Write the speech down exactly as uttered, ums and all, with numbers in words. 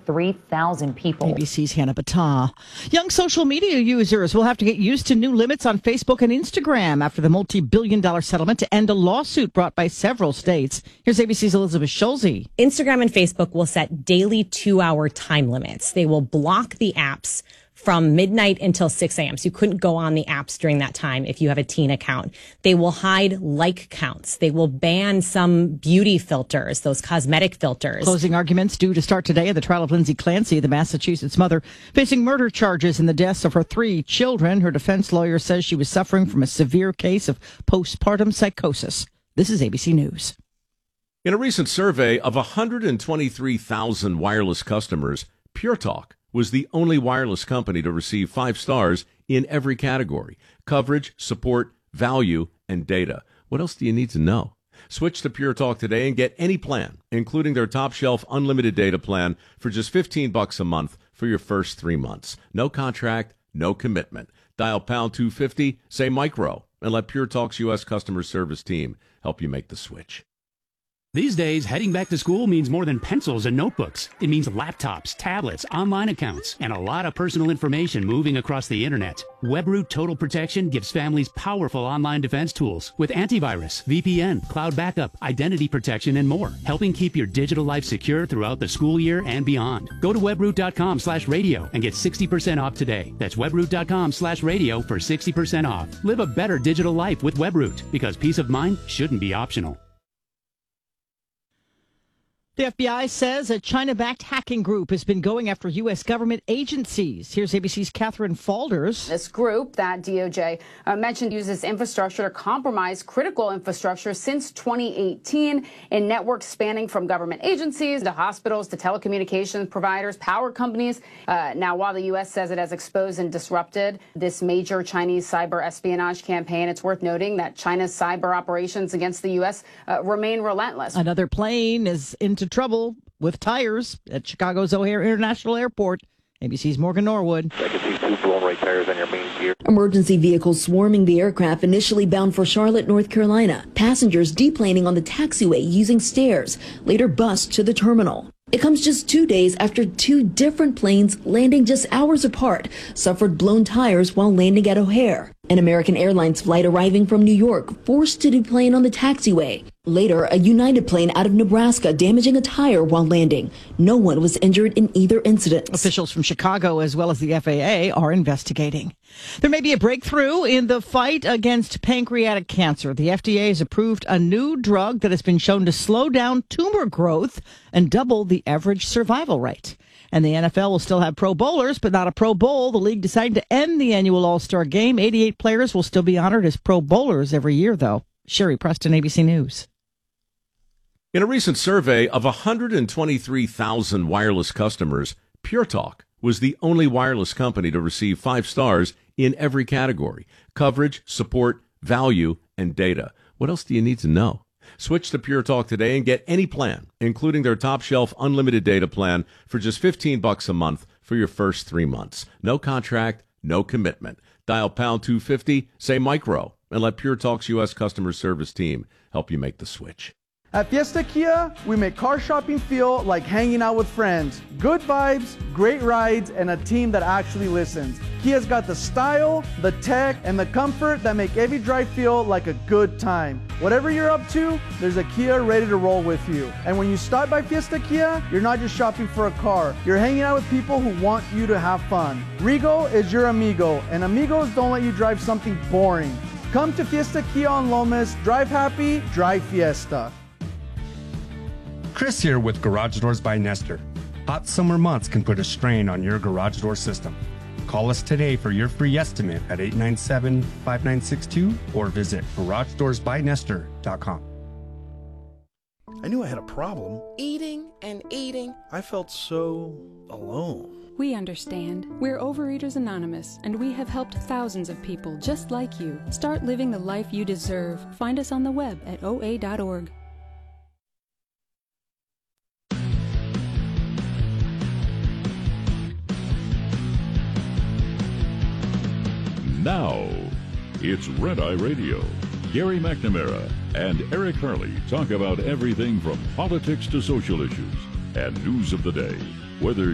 three thousand people. A B C's Hannah Battah. Young social media users will have to get used to new limits on Facebook and Instagram after the multi-billion dollar settlement to end a lawsuit brought by several states. Here's A B C's Elizabeth Schulze. Instagram and Facebook will set daily two-hour time limits. They will block the apps from midnight until six a.m. So you couldn't go on the apps during that time if you have a teen account. They will hide like counts. They will ban some beauty filters, those cosmetic filters. Closing arguments due to start today in the trial of Lindsay Clancy, the Massachusetts mother facing murder charges in the deaths of her three children. Her defense lawyer says she was suffering from a severe case of postpartum psychosis. This is A B C News. In a recent survey of one hundred twenty-three thousand wireless customers, Pure Talk was the only wireless company to receive five stars in every category: coverage, support, value, and data. What else do you need to know? Switch to Pure Talk today and get any plan, including their top shelf unlimited data plan for just fifteen bucks a month for your first three months. No contract, no commitment. Dial pound two fifty, say micro, and let Pure Talk's U S customer service team help you make the switch. These days, heading back to school means more than pencils and notebooks. It means laptops, tablets, online accounts, and a lot of personal information moving across the internet. WebRoot Total Protection gives families powerful online defense tools with antivirus, V P N, cloud backup, identity protection, and more, helping keep your digital life secure throughout the school year and beyond. Go to webroot.com slash radio and get sixty percent off today. That's webroot.com slash radio for sixty percent off. Live a better digital life with WebRoot, because peace of mind shouldn't be optional. The F B I says a China-backed hacking group has been going after U S government agencies. Here's A B C's Catherine Falders. This group that D O J uh, mentioned uses infrastructure to compromise critical infrastructure since twenty eighteen in networks spanning from government agencies to hospitals to telecommunications providers, power companies. Uh, now, while the U S says it has exposed and disrupted this major Chinese cyber espionage campaign, it's worth noting that China's cyber operations against the U S uh, remain relentless. Another plane is into trouble with tires at Chicago's O'Hare International Airport. A B C's Morgan Norwood. I can see two blown right tires on your main gear. Emergency vehicles swarming the aircraft initially bound for Charlotte, North Carolina. Passengers deplaning on the taxiway using stairs, later bused to the terminal. It comes just two days after two different planes landing just hours apart suffered blown tires while landing at O'Hare. An American Airlines flight arriving from New York forced to deplane on the taxiway. Later, a United plane out of Nebraska damaging a tire while landing. No one was injured in either incident. Officials from Chicago as well as the F A A are investigating. There may be a breakthrough in the fight against pancreatic cancer. The F D A has approved a new drug that has been shown to slow down tumor growth and double the average survival rate. And the N F L will still have Pro Bowlers, but not a Pro Bowl. The league decided to end the annual All-Star Game. eighty-eight players will still be honored as Pro Bowlers every year, though. Sherry Preston, A B C News. In a recent survey of one hundred twenty-three thousand wireless customers, Pure Talk was the only wireless company to receive five stars in every category: coverage, support, value, and data. What else do you need to know? Switch to Pure Talk today and get any plan, including their top shelf unlimited data plan for just fifteen bucks a month for your first three months. No contract, no commitment. Dial pound two fifty, say micro, and let Pure Talk's U S customer service team help you make the switch. At Fiesta Kia, we make car shopping feel like hanging out with friends. Good vibes, great rides, and a team that actually listens. Kia's got the style, the tech, and the comfort that make every drive feel like a good time. Whatever you're up to, there's a Kia ready to roll with you. And when you stop by Fiesta Kia, you're not just shopping for a car. You're hanging out with people who want you to have fun. Rigo is your amigo, and amigos don't let you drive something boring. Come to Fiesta Kia on Lomas. Drive happy, drive Fiesta. Chris here with Garage Doors by Nestor. Hot summer months can put a strain on your garage door system. Call us today for your free estimate at eight nine seven, five nine six two or visit garage doors by nestor dot com. I knew I had a problem. Eating and eating. I felt so alone. We understand. We're Overeaters Anonymous, and we have helped thousands of people just like you. Start living the life you deserve. Find us on the web at O A dot org. Now, it's Red Eye Radio. Gary McNamara and Eric Harley talk about everything from politics to social issues and news of the day. Whether